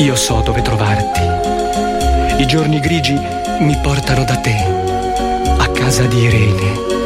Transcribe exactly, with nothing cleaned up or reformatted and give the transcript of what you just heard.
io so dove trovarti. I giorni grigi mi portano da te, a casa di Irene.